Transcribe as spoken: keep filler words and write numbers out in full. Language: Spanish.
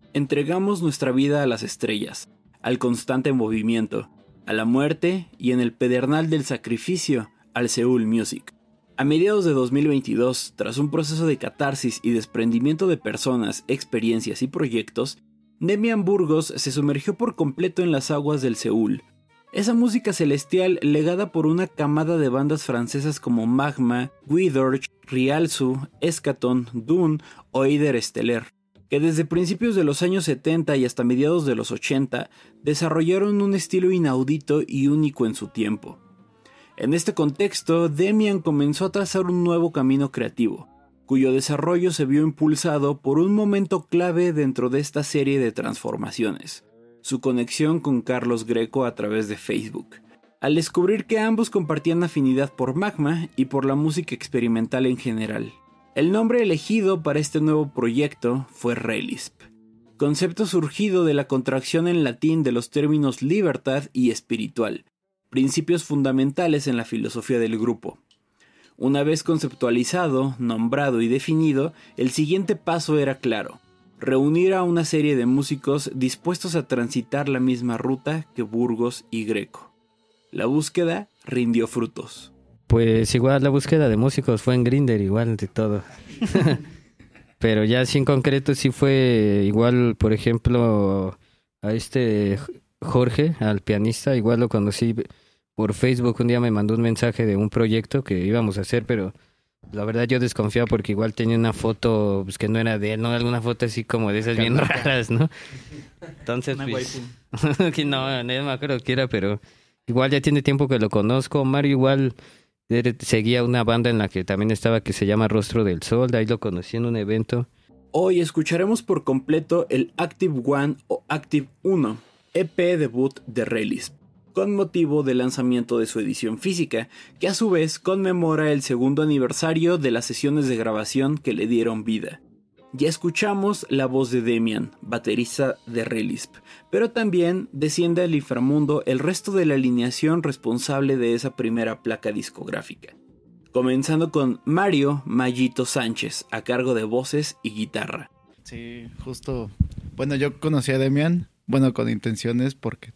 entregamos nuestra vida a las estrellas, al constante movimiento, a la muerte y en el pedernal del sacrificio, al Seoul Music. A mediados de dos mil veintidós, tras un proceso de catarsis y desprendimiento de personas, experiencias y proyectos, Demian Burgos se sumergió por completo en las aguas del Seoul. Esa música celestial legada por una camada de bandas francesas como Magma, Widorch, Rialzu, Eschaton, Dune o Eider Stellar, que desde principios de los años setenta y hasta mediados de los ochenta desarrollaron un estilo inaudito y único en su tiempo. En este contexto, Demian comenzó a trazar un nuevo camino creativo, cuyo desarrollo se vio impulsado por un momento clave dentro de esta serie de transformaciones: su conexión con Carlos Greco a través de Facebook, al descubrir que ambos compartían afinidad por Magma y por la música experimental en general. El nombre elegido para este nuevo proyecto fue Relisp, concepto surgido de la contracción en latín de los términos libertad y espiritual, principios fundamentales en la filosofía del grupo. Una vez conceptualizado, nombrado y definido, el siguiente paso era claro: reunir a una serie de músicos dispuestos a transitar la misma ruta que Burgos y Greco. La búsqueda rindió frutos. Pues igual la búsqueda de músicos fue en Grindr, igual de todo. Pero ya así en concreto sí fue igual, por ejemplo, a este Jorge, al pianista, igual lo conocí por Facebook. Un día me mandó un mensaje de un proyecto que íbamos a hacer, pero la verdad yo desconfiaba porque igual tenía una foto pues, que no era de él, ¿no? Alguna foto así como de esas bien raras, ¿no? Entonces, pues... que no, no me acuerdo qué era, pero igual ya tiene tiempo que lo conozco. Mario igual seguía una banda en la que también estaba que se llama Rostro del Sol, de ahí lo conocí en un evento. Hoy escucharemos por completo el Active One o Active uno, E P debut de Relisp, con motivo del lanzamiento de su edición física, que a su vez conmemora el segundo aniversario de las sesiones de grabación que le dieron vida. Ya escuchamos la voz de Demian, baterista de Relisp, pero también desciende al inframundo el resto de la alineación responsable de esa primera placa discográfica, comenzando con Mario Mayito Sánchez, a cargo de voces y guitarra. Sí, justo. Bueno, yo conocí a Demian, bueno, con intenciones, porque